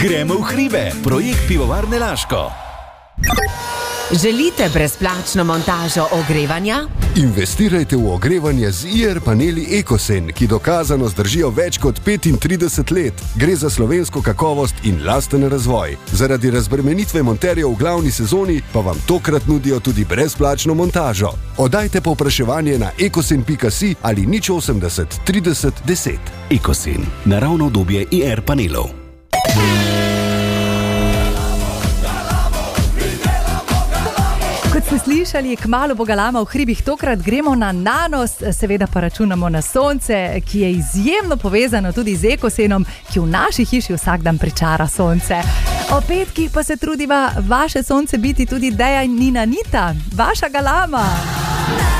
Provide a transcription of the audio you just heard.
Gremo v hribe, projekt Pivovarne Laško. Želite brezplačno montažo ogrevanja? Investirajte v ogrevanje z IR paneli EcoSen, ki dokazano zdržijo več kot 35 let. Gre za slovensko kakovost in lasten razvoj. Zaradi razbremenitve monterjev v glavni sezoni pa vam tokrat nudijo tudi brezplačno montažo. Oddajte povpraševanje na ecosen.si ali 080 30 10. EcoSen, naravno obdobje IR panelov. Kot ste slišali, kmalu bo galama v hribih, tokrat gremo na Nanos, seveda pa računamo na sonce, ki je izjemno povezano tudi z EcoSenom, ki v naši hiši vsak dan pričara sonce. O petkih pa se trudiva vaše sonce biti tudi Deja in Nina Nita, vaša galama.